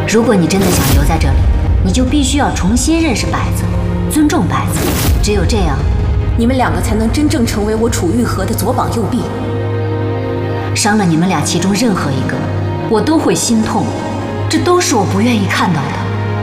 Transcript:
如果你真的想留在这里，你就必须要重新认识柏子，尊重柏子。只有这样， 你们两个才能真正成为我楚玉河的左膀右臂。 伤了你们俩其中任何一个，我都会心痛，这都是我不愿意看到的。